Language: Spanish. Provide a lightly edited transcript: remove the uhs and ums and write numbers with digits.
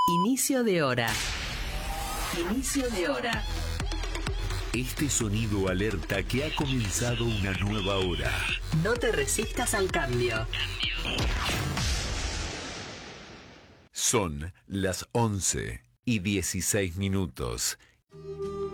Inicio de hora. Inicio de hora. Este sonido alerta que ha comenzado una nueva hora. No te resistas al cambio. Son las 11:16.